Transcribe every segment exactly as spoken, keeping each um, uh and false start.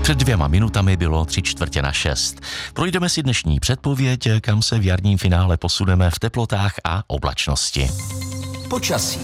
Před dvěma minutami bylo tři čtvrtě na šest. Projdeme si dnešní předpověď, kam se v jarním finále posuneme v teplotách a oblačnosti. Počasí.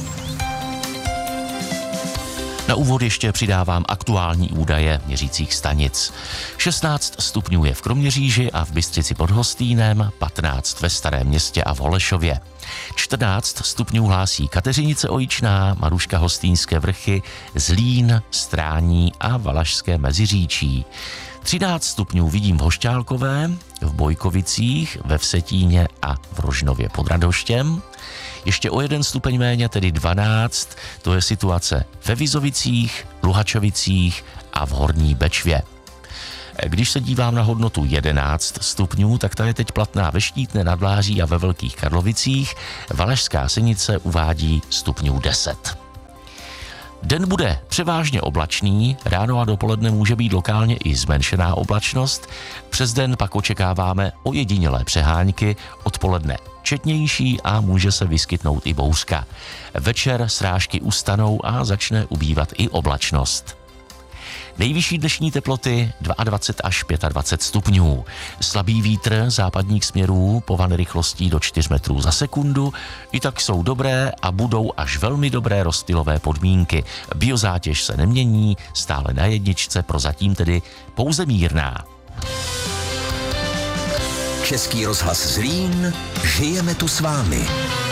Na úvod ještě přidávám aktuální údaje měřících stanic. šestnáct stupňů je v Kroměříži a v Bystřici pod Hostýnem, patnáct ve Starém Městě a v Holešově. čtrnáct stupňů hlásí Kateřinice Ojičná, Maruška Hostýnské Vrchy, Zlín, Strání a Valašské Meziříčí. třináct stupňů vidím v Hošťálkové, v Bojkovicích, ve Vsetíně a v Rožnově pod Radhoštěm. Ještě o jeden stupeň méně, tedy dvanáct, to je situace ve Vizovicích, Luhačovicích a v Horní Bečvě. Když se dívám na hodnotu jedenáct stupňů, tak ta je teď platná ve Štítné nad Vláří a ve Velkých Karlovicích. Valašská Senice uvádí stupňů deset. Den bude převážně oblačný, ráno a dopoledne může být lokálně i zmenšená oblačnost, přes den pak očekáváme ojedinělé přehánky, odpoledne četnější a může se vyskytnout i bouřka. Večer srážky ustanou a začne ubývat i oblačnost. Nejvyšší dnešní teploty dvacet dva až dvacet pět stupňů. Slabý vítr západních směrů, povan rychlostí do čtyř metrů za sekundu. I tak jsou dobré a budou až velmi dobré rozptylové podmínky. Biozátěž se nemění, stále na jedničce, prozatím tedy pouze mírná. Český rozhlas Zlín, žijeme tu s vámi.